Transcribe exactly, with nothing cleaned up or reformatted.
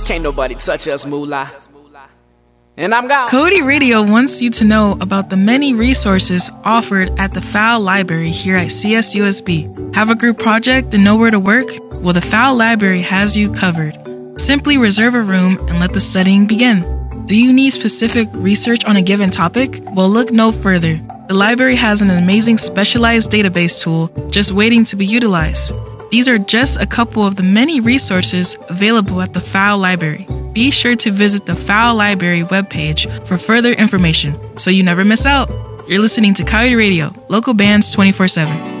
Can't nobody touch us, moolah. And I'm gone. Cody Radio wants you to know about the many resources offered at the F A L Library here at C S U S B. Have a group project and nowhere to work? Well, the F A L Library has you covered. Simply reserve a room and let the studying begin. Do you need specific research on a given topic? Well, look no further. The library has an amazing specialized database tool just waiting to be utilized. These are just a couple of the many resources available at the F A L Library. Be sure to visit the F A L Library webpage for further information so you never miss out. You're listening to Coyote Radio, local bands twenty-four seven.